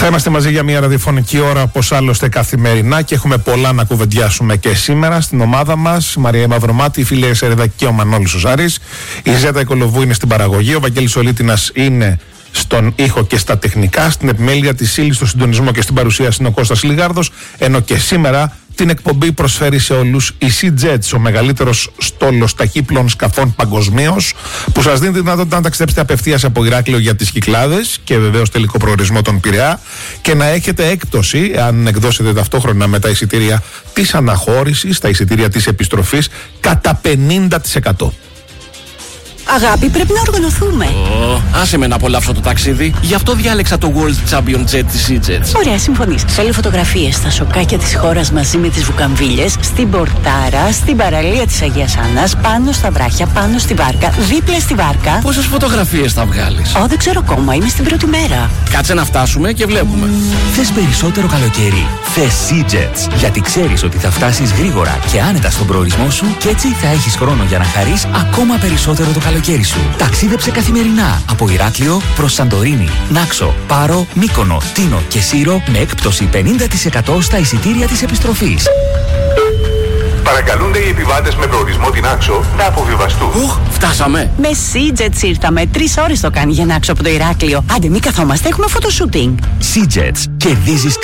Θα είμαστε μαζί για μια ραδιοφωνική ώρα, όπως άλλωστε καθημερινά, και έχουμε πολλά να κουβεντιάσουμε και σήμερα στην ομάδα μας. Η Μαρία Μαυρομάτη, η Φίλια Εσερεδάκη και ο Μανώλης ο Ζάρης. Η Ζέτα Οικολοβού είναι στην παραγωγή. Ο Βαγγέλης Ολίτινας είναι στον ήχο και στα τεχνικά. Στην επιμέλεια της ύλης, στο συντονισμό και στην παρουσίαση είναι ο Κώστας Λιγάρδος. Ενώ και σήμερα την εκπομπή προσφέρει σε όλους η SeaJets, ο μεγαλύτερος στόλος ταχύπλων σκαφών παγκοσμίως, που σας δίνει τη δυνατότητα να ταξιδέψετε απευθείας από Ηράκλειο για τις Κυκλάδες και βεβαίως τελικό προορισμό τον Πειραιά, και να έχετε έκπτωση αν εκδώσετε ταυτόχρονα με τα εισιτήρια της αναχώρησης, τα εισιτήρια της επιστροφής, κατά 50%. Αγάπη, πρέπει να οργανωθούμε. Άσε με να απολαύσω το ταξίδι. Γι' αυτό διάλεξα το World Champion Jet της SeaJets. Ωραία, συμφωνείς. Θέλω φωτογραφίες στα σοκάκια της χώρας μαζί με τις βουκαμβίλες, στην πορτάρα, στην παραλία της Αγίας Άννας, πάνω στα βράχια, πάνω στη βάρκα, δίπλα στη βάρκα. Πόσες φωτογραφίες θα βγάλεις? Δεν ξέρω ακόμα, είμαι στην πρώτη μέρα. Κάτσε να φτάσουμε και βλέπουμε. Θες περισσότερο καλοκαίρι? Θες SeaJets. Γιατί ξέρεις ότι θα φτάσεις γρήγορα και άνετα στον προορισμό σου, και έτσι θα έχεις χρόνο για να χαρείς ακόμα περισσότερο το καλοκαίρι σου. Ταξίδεψε καθημερινά από Ηράκλειο προς Σαντορίνη, Νάξο, Πάρο, Μύκονο, Τίνο και Σύρο με έκπτωση 50% στα εισιτήρια της επιστροφής. Παρακαλούνται οι επιβάτες με προορισμό την Άξο να αποβιβαστούν. Φτάσαμε. Με SeaJets ήρθαμε. 3 ώρες το κάνει για να έξω από το Ηράκλειο. Άντε, μη καθόμαστε, έχουμε φωτοσούτινγκ. SeaJets. Κερδίζεις